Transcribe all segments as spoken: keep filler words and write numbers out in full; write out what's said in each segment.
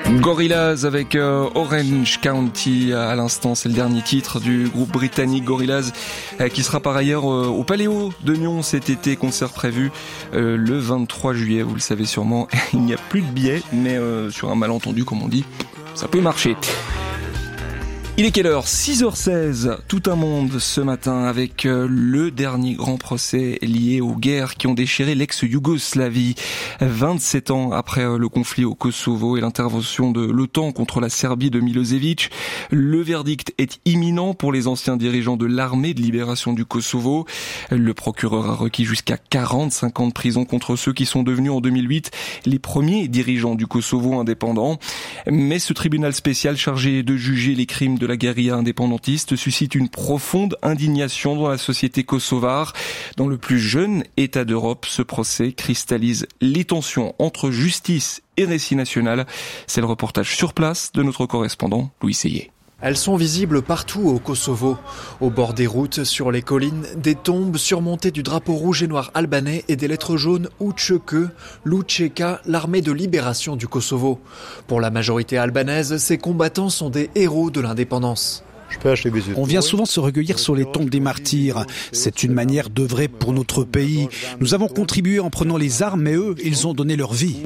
Gorillaz avec euh, Orange County à l'instant, c'est le dernier titre du groupe britannique Gorillaz euh, qui sera par ailleurs euh, au Paléo de Nyon cet été, concert prévu euh, le vingt-trois juillet, vous le savez sûrement, il n'y a plus de billets mais euh, sur un malentendu comme on dit, ça peut marcher. Il est quelle heure ? six heures seize, tout un monde ce matin avec le dernier grand procès lié aux guerres qui ont déchiré l'ex-Yougoslavie. vingt-sept ans après le conflit au Kosovo et l'intervention de l'OTAN contre la Serbie de Milosevic, le verdict est imminent pour les anciens dirigeants de l'armée de libération du Kosovo. Le procureur a requis jusqu'à quarante-cinq ans de prison contre ceux qui sont devenus en deux mille huit les premiers dirigeants du Kosovo indépendant. Mais ce tribunal spécial chargé de juger les crimes de la guérilla indépendantiste suscite une profonde indignation dans la société kosovare. Dans le plus jeune État d'Europe, ce procès cristallise les tensions entre justice et récit national. C'est le reportage sur place de notre correspondant Louis Seyé. Elles sont visibles partout au Kosovo. Au bord des routes, sur les collines, des tombes surmontées du drapeau rouge et noir albanais et des lettres jaunes U C K, l'U C K, l'armée de libération du Kosovo. Pour la majorité albanaise, ces combattants sont des héros de l'indépendance. On vient souvent se recueillir sur les tombes des martyrs. C'est une manière d'œuvrer pour notre pays. Nous avons contribué en prenant les armes, mais eux, ils ont donné leur vie.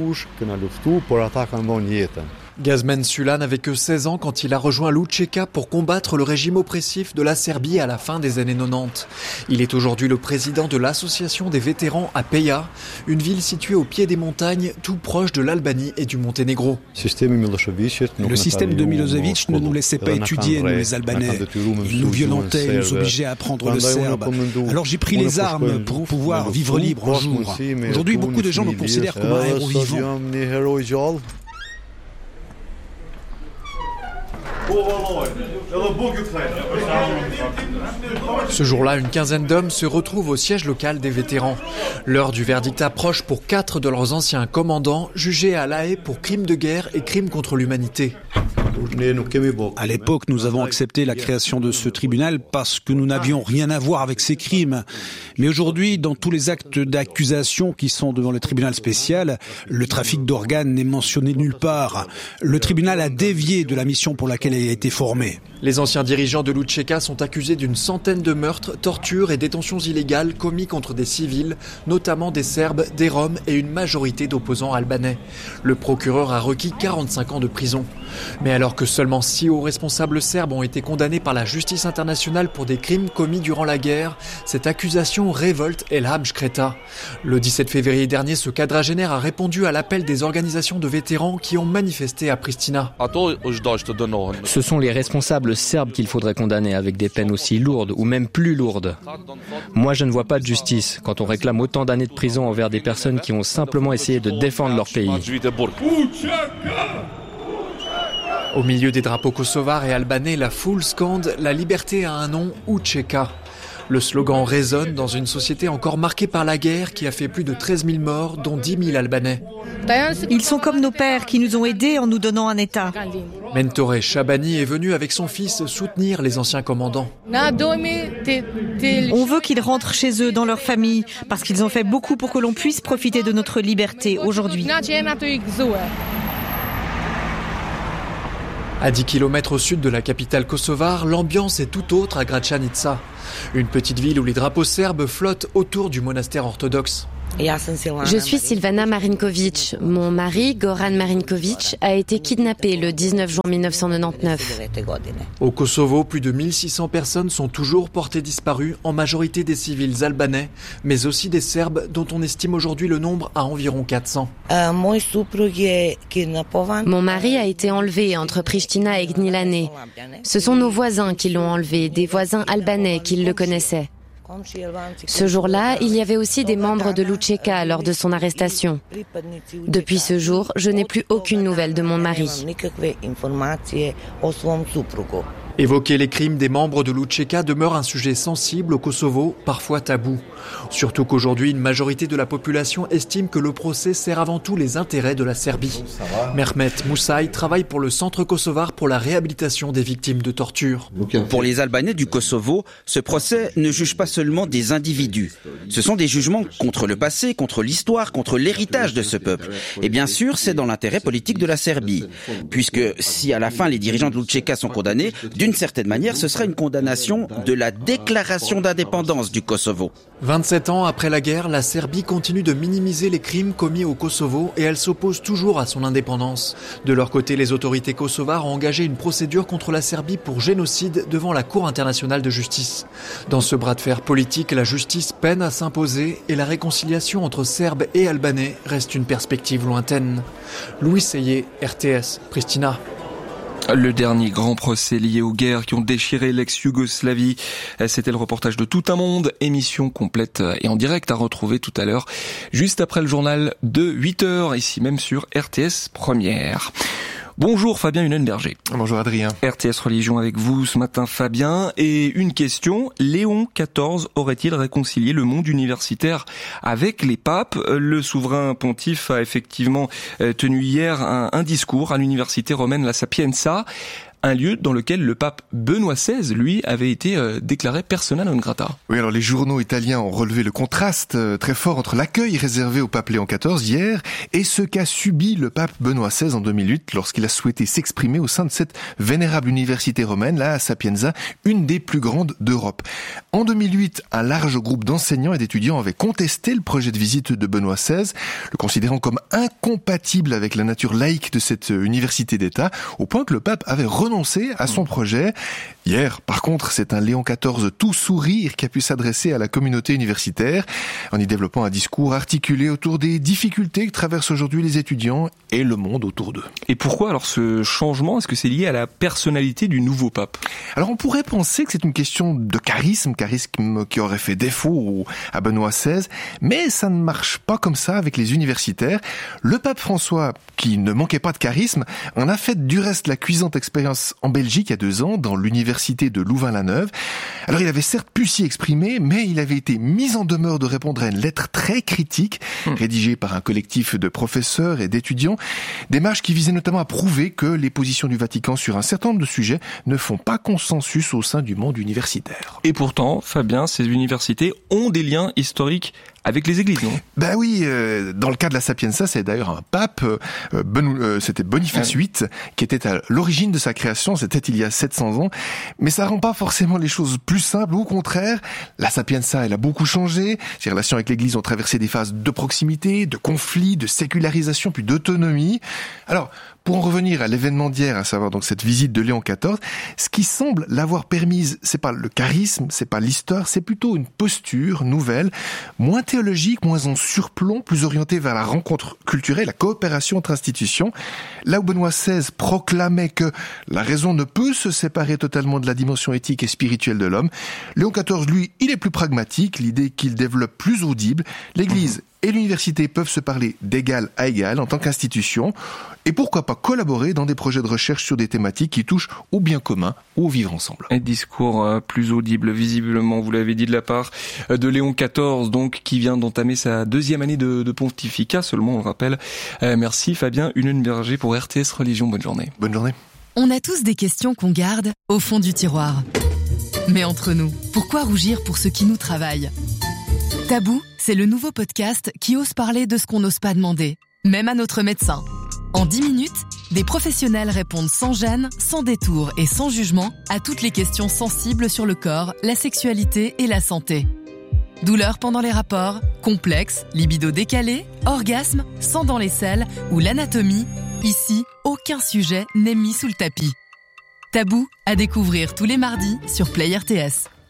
Gazmen Sulan n'avait que seize ans quand il a rejoint l'U C K pour combattre le régime oppressif de la Serbie à la fin des années quatre-vingt-dix. Il est aujourd'hui le président de l'association des vétérans à Peja, une ville située au pied des montagnes, tout proche de l'Albanie et du Monténégro. Le système de Milosevic ne nous laissait pas étudier, nous les Albanais. Il nous violentait et nous obligeait à apprendre le serbe. Alors j'ai pris les armes pour pouvoir vivre libre un jour. Aujourd'hui, beaucoup de gens me considèrent comme un héros vivant. Ce jour-là, une quinzaine d'hommes se retrouvent au siège local des vétérans. L'heure du verdict approche pour quatre de leurs anciens commandants jugés à La Haye pour crimes de guerre et crimes contre l'humanité. À l'époque, nous avons accepté la création de ce tribunal parce que nous n'avions rien à voir avec ces crimes. Mais aujourd'hui, dans tous les actes d'accusation qui sont devant le tribunal spécial, le trafic d'organes n'est mentionné nulle part. Le tribunal a dévié de la mission pour laquelle il a été formé. Les anciens dirigeants de l'U C K sont accusés d'une centaine de meurtres, tortures et détentions illégales commis contre des civils, notamment des Serbes, des Roms et une majorité d'opposants albanais. Le procureur a requis quarante-cinq ans de prison. Mais alors que seulement six hauts responsables serbes ont été condamnés par la justice internationale pour des crimes commis durant la guerre, cette accusation révolte Elham Shkreta. Le dix-sept février dernier, ce quadragénaire a répondu à l'appel des organisations de vétérans qui ont manifesté à Pristina. Ce sont les responsables serbes qu'il faudrait condamner avec des peines aussi lourdes ou même plus lourdes. Moi, je ne vois pas de justice quand on réclame autant d'années de prison envers des personnes qui ont simplement essayé de défendre leur pays. Au milieu des drapeaux kosovars et albanais, la foule scande « La liberté a un nom, U C K ». Le slogan résonne dans une société encore marquée par la guerre qui a fait plus de treize mille morts, dont dix mille Albanais. Ils sont comme nos pères qui nous ont aidés en nous donnant un État. Mentore Shabani est venu avec son fils soutenir les anciens commandants. On veut qu'ils rentrent chez eux, dans leur famille, parce qu'ils ont fait beaucoup pour que l'on puisse profiter de notre liberté aujourd'hui. À dix kilomètres au sud de la capitale kosovare, l'ambiance est tout autre à Gračanica, une petite ville où les drapeaux serbes flottent autour du monastère orthodoxe. Je suis Silvana Marinković. Mon mari, Goran Marinković, a été kidnappé le dix-neuf juin mille neuf cent quatre-vingt-dix-neuf. Au Kosovo, plus de mille six cents personnes sont toujours portées disparues, en majorité des civils albanais, mais aussi des Serbes, dont on estime aujourd'hui le nombre à environ quatre cents. Mon mari a été enlevé entre Pristina et Gnilane. Ce sont nos voisins qui l'ont enlevé, des voisins albanais qui le connaissaient. Ce jour-là, il y avait aussi des membres de l'U C K lors de son arrestation. Depuis ce jour, je n'ai plus aucune nouvelle de mon mari. Évoquer les crimes des membres de l'Učeka demeure un sujet sensible au Kosovo, parfois tabou. Surtout qu'aujourd'hui, une majorité de la population estime que le procès sert avant tout les intérêts de la Serbie. Mehmet Musaï travaille pour le Centre kosovar pour la réhabilitation des victimes de torture. Pour les Albanais du Kosovo, ce procès ne juge pas seulement des individus. Ce sont des jugements contre le passé, contre l'histoire, contre l'héritage de ce peuple. Et bien sûr, c'est dans l'intérêt politique de la Serbie. Puisque si à la fin les dirigeants de l'Učeka sont condamnés, d'une certaine manière, ce sera une condamnation de la déclaration d'indépendance du Kosovo. vingt-sept ans après la guerre, la Serbie continue de minimiser les crimes commis au Kosovo et elle s'oppose toujours à son indépendance. De leur côté, les autorités kosovares ont engagé une procédure contre la Serbie pour génocide devant la Cour internationale de justice. Dans ce bras de fer politique, la justice peine à s'imposer et la réconciliation entre Serbes et Albanais reste une perspective lointaine. Louis Seyé, R T S, Pristina. Le dernier grand procès lié aux guerres qui ont déchiré l'ex-Yougoslavie. C'était le reportage de Tout un monde, émission complète et en direct à retrouver tout à l'heure, juste après le journal de huit heures, ici même sur R T S Première. Bonjour Fabien Hunenberger. Bonjour Adrien. R T S Religion avec vous ce matin Fabien. Et une question, Léon quatorze aurait-il réconcilié le monde universitaire avec les papes ? Le souverain pontife a effectivement tenu hier un, un discours à l'université romaine La Sapienza, un lieu dans lequel le pape Benoît seize, lui, avait été euh, déclaré persona non grata. Oui, alors les journaux italiens ont relevé le contraste euh, très fort entre l'accueil réservé au pape Léon quatorze hier et ce qu'a subi le pape Benoît seize en deux mille huit lorsqu'il a souhaité s'exprimer au sein de cette vénérable université romaine, la Sapienza, une des plus grandes d'Europe. En deux mille huit, un large groupe d'enseignants et d'étudiants avait contesté le projet de visite de Benoît seize, le considérant comme incompatible avec la nature laïque de cette université d'État, au point que le pape avait renoncé à son projet. Hier, par contre, c'est un Léon quatorze tout sourire qui a pu s'adresser à la communauté universitaire en y développant un discours articulé autour des difficultés que traversent aujourd'hui les étudiants et le monde autour d'eux. Et pourquoi alors ce changement ? Est-ce que c'est lié à la personnalité du nouveau pape ? Alors on pourrait penser que c'est une question de charisme, charisme qui aurait fait défaut à Benoît seize, mais ça ne marche pas comme ça avec les universitaires. Le pape François, qui ne manquait pas de charisme, en a fait du reste la cuisante expérience en Belgique il y a deux ans, dans l'université de Louvain-la-Neuve. Alors il avait certes pu s'y exprimer, mais il avait été mis en demeure de répondre à une lettre très critique, mmh. rédigée par un collectif de professeurs et d'étudiants, démarche qui visait notamment à prouver que les positions du Vatican sur un certain nombre de sujets ne font pas consensus au sein du monde universitaire. Et pourtant, Fabien, ces universités ont des liens historiques avec les églises, non ? Ben oui, euh, dans le cas de la Sapienza, c'est d'ailleurs un pape, euh, ben, euh, c'était Boniface huit, qui était à l'origine de sa création, c'était il y a sept cents ans. Mais ça rend pas forcément les choses plus simples, au contraire, la Sapienza, elle a beaucoup changé, ses relations avec l'église ont traversé des phases de proximité, de conflit, de sécularisation, puis d'autonomie. Alors, pour en revenir à l'événement d'hier, à savoir donc cette visite de Léon quatorze, ce qui semble l'avoir permise, c'est pas le charisme, c'est pas l'histoire, c'est plutôt une posture nouvelle, moins théologique, moins en surplomb, plus orientée vers la rencontre culturelle, la coopération entre institutions. Là où Benoît seize proclamait que la raison ne peut se séparer totalement de la dimension éthique et spirituelle de l'homme, Léon quatorze, lui, il est plus pragmatique, l'idée qu'il développe plus audible. L'Église et l'université peuvent se parler d'égal à égal en tant qu'institution, et pourquoi pas collaborer dans des projets de recherche sur des thématiques qui touchent au bien commun ou au vivre ensemble. Un discours euh, plus audible, visiblement, vous l'avez dit, de la part de Léon quatorze, donc, qui vient d'entamer sa deuxième année de, de pontificat, seulement, on le rappelle. Euh, merci Fabien Hunenberger pour R T S Religion, bonne journée. Bonne journée. On a tous des questions qu'on garde au fond du tiroir. Mais entre nous, pourquoi rougir pour ce qui nous travaille ? Tabou, c'est le nouveau podcast qui ose parler de ce qu'on n'ose pas demander, même à notre médecin. En dix minutes, des professionnels répondent sans gêne, sans détour et sans jugement à toutes les questions sensibles sur le corps, la sexualité et la santé. Douleurs pendant les rapports, complexes, libido décalé, orgasme, sang dans les selles ou l'anatomie, ici, aucun sujet n'est mis sous le tapis. Tabou, à découvrir tous les mardis sur Play R T S.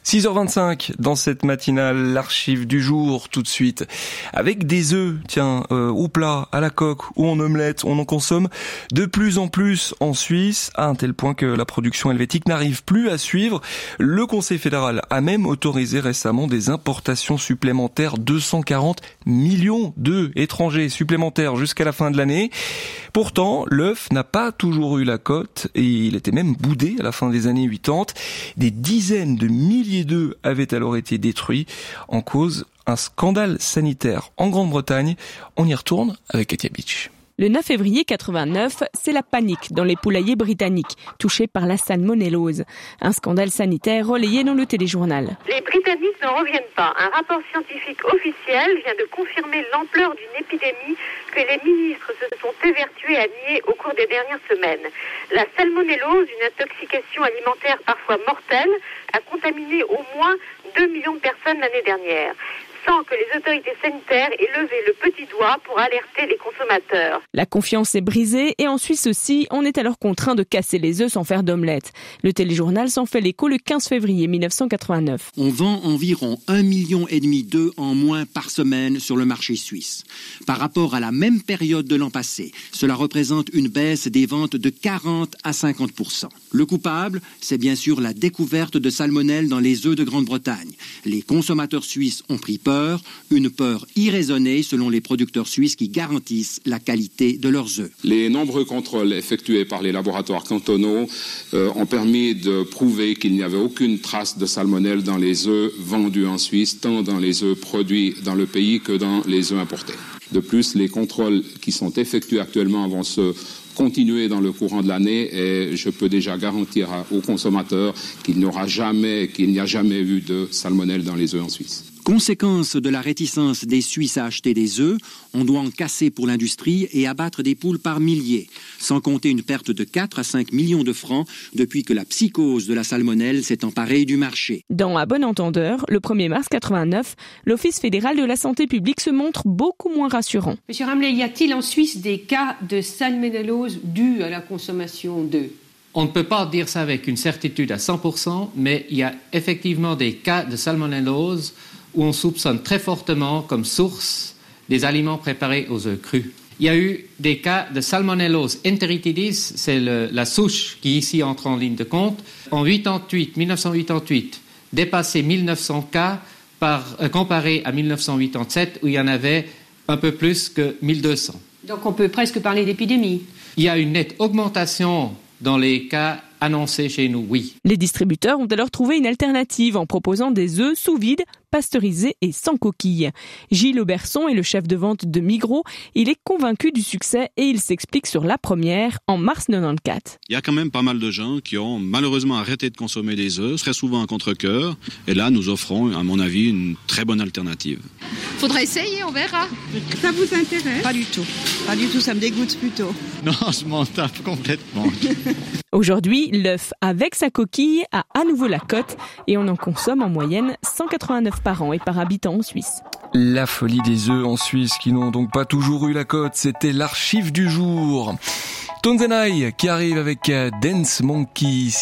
six heures vingt-cinq dans cette matinale, l'archive du jour tout de suite. Avec des œufs, tiens, euh, au plat, à la coque ou en omelette, on en consomme de plus en plus en Suisse, à un tel point que la production helvétique n'arrive plus à suivre. Le Conseil fédéral a même autorisé récemment des importations supplémentaires, deux cent quarante millions d'œufs étrangers supplémentaires jusqu'à la fin de l'année. Pourtant, l'œuf n'a pas toujours eu la cote et il était même boudé à la fin des années quatre-vingt-dix. Des dizaines de milliers d'œufs avaient alors été détruits en cause un scandale sanitaire en Grande-Bretagne. On y retourne avec Katia Beach. Le neuf février quatre-vingt-neuf, c'est la panique dans les poulaillers britanniques, touchés par la salmonellose. Un scandale sanitaire relayé dans le téléjournal. Les Britanniques n'en reviennent pas. Un rapport scientifique officiel vient de confirmer l'ampleur d'une épidémie que les ministres se sont évertués à nier au cours des dernières semaines. La salmonellose, une intoxication alimentaire parfois mortelle, a contaminé au moins deux millions de personnes l'année dernière, sans que les autorités sanitaires aient levé le petit doigt pour alerter les consommateurs. La confiance est brisée et en Suisse aussi, on est alors contraint de casser les œufs sans faire d'omelette. Le téléjournal s'en fait l'écho le quinze février mille neuf cent quatre-vingt-neuf. On vend environ un million et demi d'œufs en moins par semaine sur le marché suisse. Par rapport à la même période de l'an passé, cela représente une baisse des ventes de quarante à cinquante pour cent. Le coupable, c'est bien sûr la découverte de salmonelle dans les œufs de Grande-Bretagne. Les consommateurs suisses ont pris peur, une peur irraisonnée selon les producteurs suisses qui garantissent la qualité de leurs œufs. Les nombreux contrôles effectués par les laboratoires cantonaux euh, ont permis de prouver qu'il n'y avait aucune trace de salmonelle dans les œufs vendus en Suisse, tant dans les œufs produits dans le pays que dans les œufs importés. De plus, les contrôles qui sont effectués actuellement vont se continuer dans le courant de l'année et je peux déjà garantir aux consommateurs qu'il n'y aura jamais, qu'il n'y a jamais eu de salmonelle dans les œufs en Suisse. Conséquence de la réticence des Suisses à acheter des œufs, on doit en casser pour l'industrie et abattre des poules par milliers, sans compter une perte de quatre à cinq millions de francs depuis que la psychose de la salmonelle s'est emparée du marché. Dans À bon entendeur, le premier mars quatre-vingt-neuf, l'Office fédéral de la santé publique se montre beaucoup moins rassurant. Monsieur Ramley, y a-t-il en Suisse des cas de salmonellose dus à la consommation d'œufs ? On ne peut pas dire ça avec une certitude à cent pour cent, mais il y a effectivement des cas de salmonellose où on soupçonne très fortement comme source des aliments préparés aux œufs crus. Il y a eu des cas de Salmonellose enteritidis, c'est le, la souche qui ici entre en ligne de compte. En mille neuf cent quatre-vingt-huit, dépassé mille neuf cents cas par, euh, comparé à mille neuf cent quatre-vingt-sept où il y en avait un peu plus que mille deux cents. Donc on peut presque parler d'épidémie. Il y a une nette augmentation dans les cas annoncés chez nous, oui. Les distributeurs ont alors trouvé une alternative en proposant des œufs sous vide, pasteurisés et sans coquille. Gilles Auberson est le chef de vente de Migros. Il est convaincu du succès et il s'explique sur la première en mars quatre-vingt-quatorze. Il y a quand même pas mal de gens qui ont malheureusement arrêté de consommer des œufs, très souvent à contre-cœur. Et là, nous offrons, à mon avis, une très bonne alternative. Faudra essayer, on verra. Ça vous intéresse ? Pas du tout. Pas du tout, ça me dégoûte plutôt. Non, je m'en tape complètement. Aujourd'hui, l'œuf avec sa coquille a à nouveau la cote et on en consomme en moyenne cent quatre-vingt-neuf par an et par habitant en Suisse. La folie des œufs en Suisse qui n'ont donc pas toujours eu la cote, c'était l'archive du jour. Tonzenai qui arrive avec Dance Monkey.